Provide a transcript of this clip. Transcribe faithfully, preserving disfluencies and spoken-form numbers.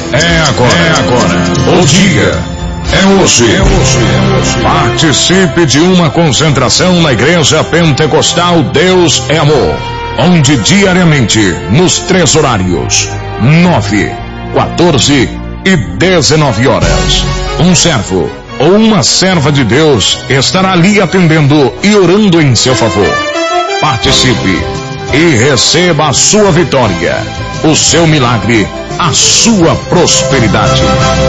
É agora, é agora. O dia é hoje. É hoje, é hoje. Participe de uma concentração na Igreja Pentecostal Deus é Amor, onde diariamente, nos três horários, nove, quatorze e dezenove horas, um servo ou uma serva de Deus estará ali atendendo e orando em seu favor. Participe e receba a sua vitória, o seu milagre, a sua prosperidade.